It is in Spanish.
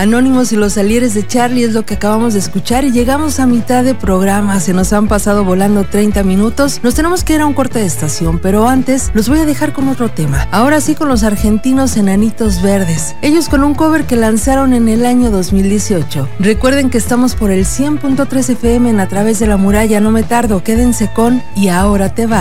Anónimos y los Alieres de Charlie es lo que acabamos de escuchar y llegamos a mitad de programa. Se nos han pasado volando 30 minutos. Nos tenemos que ir a un corte de estación, pero antes los voy a dejar con otro tema. Ahora sí, con los argentinos Enanitos Verdes. Ellos con un cover que lanzaron en el año 2018. Recuerden que estamos por el 100.3 FM en A Través de la Muralla. No me tardo, quédense con Y Ahora Te Vas.